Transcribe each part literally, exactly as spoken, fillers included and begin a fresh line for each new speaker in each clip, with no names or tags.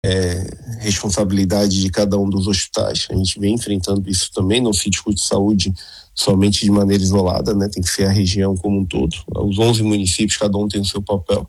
é, responsabilidade de cada um dos hospitais. A gente vem enfrentando isso também, não se discute saúde somente de maneira isolada, né? Tem que ser a região como um todo. Os onze municípios, cada um tem o seu papel.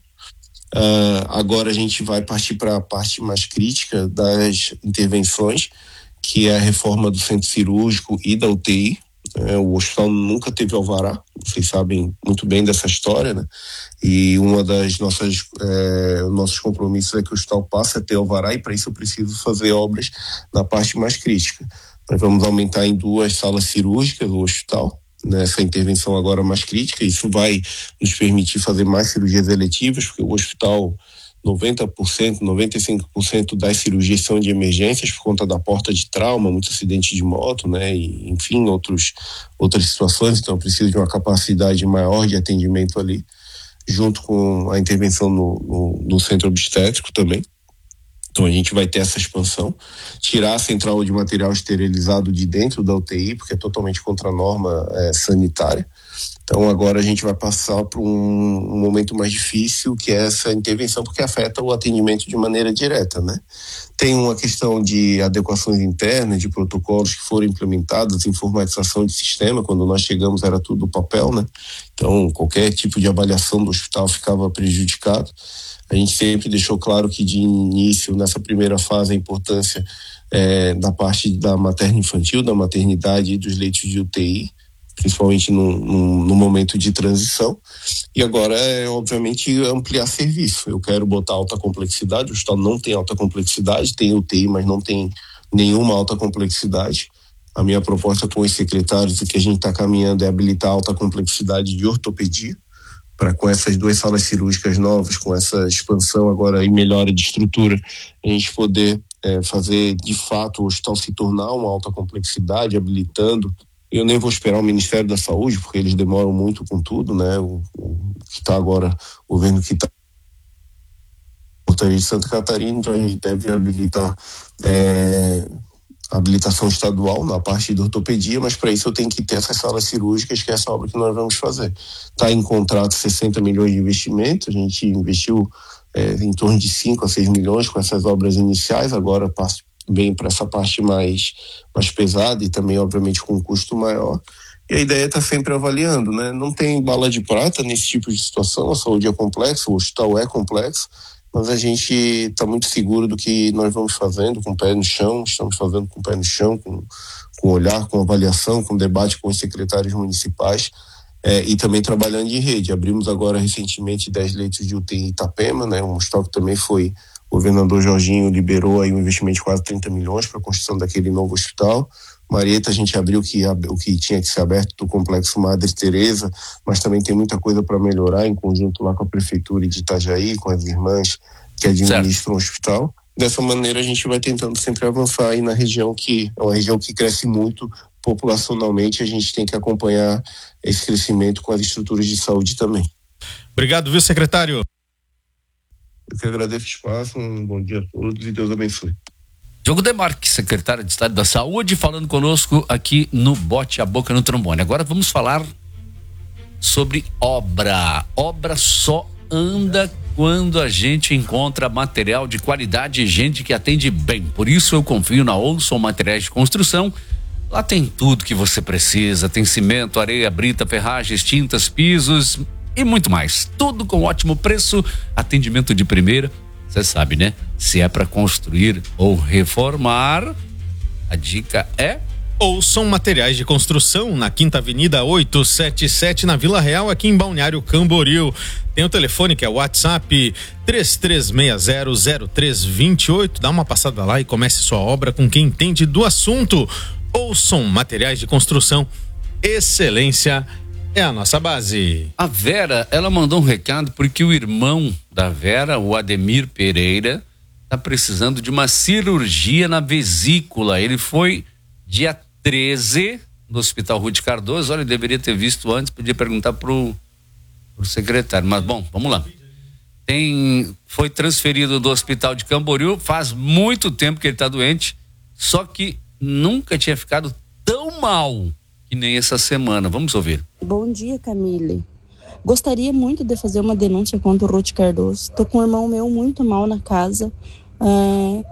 Uh, agora a gente vai partir para a parte mais crítica das intervenções, que é a reforma do centro cirúrgico e da U T I. É, o hospital nunca teve alvará, vocês sabem muito bem dessa história, né? E uma das nossas é, nossos compromissos é que o hospital passe a ter alvará, e para isso eu preciso fazer obras na parte mais crítica. Nós vamos aumentar em duas salas cirúrgicas do hospital, nessa intervenção agora mais crítica. Isso vai nos permitir fazer mais cirurgias eletivas, porque o hospital, noventa por cento, noventa e cinco por cento das cirurgias são de emergências por conta da porta de trauma, muito acidente de moto, né, e, enfim, outros, outras situações. Então, precisa de uma capacidade maior de atendimento ali, junto com a intervenção no, no, no centro obstétrico também. Então, a gente vai ter essa expansão, tirar a central de material esterilizado de dentro da U T I, porque é totalmente contra a norma é, sanitária. Então agora a gente vai passar por um, um momento mais difícil, que é essa intervenção, porque afeta o atendimento de maneira direta, né? Tem uma questão de adequações internas, de protocolos que foram implementados, informatização de sistema. Quando nós chegamos era tudo papel, né? Então qualquer tipo de avaliação do hospital ficava prejudicado. A gente sempre deixou claro que de início, nessa primeira fase, a importância é, da parte da materno-infantil, da maternidade e dos leitos de U T I, principalmente no, no, no momento de transição. E agora é, obviamente, ampliar serviço. Eu quero botar alta complexidade. O hospital não tem alta complexidade, tem U T I, mas não tem nenhuma alta complexidade. A minha proposta com os secretários e que a gente está caminhando é habilitar alta complexidade de ortopedia, para com essas duas salas cirúrgicas novas, com essa expansão agora e melhora de estrutura, a gente poder é, fazer de fato o hospital se tornar uma alta complexidade, habilitando. Eu nem vou esperar o Ministério da Saúde, porque eles demoram muito com tudo, né? O, o que está agora, o governo que está de Santa Catarina, então a gente deve habilitar é, habilitação estadual na parte da ortopedia, mas para isso eu tenho que ter essas salas cirúrgicas, que é essa obra que nós vamos fazer. Está em contrato sessenta milhões de investimento, a gente investiu é, em torno de cinco a seis milhões com essas obras iniciais, agora passo bem para essa parte mais, mais pesada e também, obviamente, com um custo maior. E a ideia é estar sempre avaliando, né? Não tem bala de prata nesse tipo de situação, a saúde é complexa, o hospital é complexo, mas a gente está muito seguro do que nós vamos fazendo, com o pé no chão, estamos fazendo com o pé no chão, com, com olhar, com avaliação, com debate com os secretários municipais, é, e também trabalhando em rede. Abrimos agora recentemente dez leitos de U T I em Itapema, né? Um hospital que também foi, o governador Jorginho liberou aí um investimento de quase trinta milhões para a construção daquele novo hospital. Marieta, a gente abriu que, o que tinha que ser aberto do Complexo Madre Teresa, mas também tem muita coisa para melhorar em conjunto lá com a Prefeitura de Itajaí, com as irmãs que administram o hospital. Dessa maneira a gente vai tentando sempre avançar aí na região, que é uma região que cresce muito populacionalmente. A gente tem que acompanhar esse crescimento com as estruturas de saúde também.
Obrigado, viu, secretário?
Eu que agradeço o espaço, um bom dia a todos e Deus abençoe.
Diogo Demarque, secretário de Estado da Saúde, falando conosco aqui no Bote a Boca no Trombone. Agora vamos falar sobre obra. Obra só anda quando a gente encontra material de qualidade e gente que atende bem. Por isso eu confio na Olson Materiais de Construção. Lá tem tudo que você precisa. Tem cimento, areia, brita, ferragens, tintas, pisos e muito mais. Tudo com ótimo preço, atendimento de primeira. Você sabe, né? Se é para construir ou reformar, a dica é
Olson Materiais de Construção, na Quinta Avenida oitocentos e setenta e sete, na Vila Real, aqui em Balneário Camboriú. Tem o telefone que é o WhatsApp três três seis zero zero três dois oito. Dá uma passada lá e comece sua obra com quem entende do assunto. Olson Materiais de Construção, excelência é a nossa base.
A Vera, ela mandou um recado porque o irmão da Vera, o Ademir Pereira, tá precisando de uma cirurgia na vesícula. Ele foi dia treze no Hospital Ruth Cardoso. Olha, ele deveria ter visto antes, podia perguntar pro, pro secretário, mas bom, vamos lá. Tem, foi transferido do Hospital de Camboriú, faz muito tempo que ele tá doente, só que nunca tinha ficado tão mal que nem essa semana. Vamos ouvir.
Bom dia, Camille. Gostaria muito de fazer uma denúncia contra o Ruth Cardoso. Tô com um irmão meu muito mal na casa. É,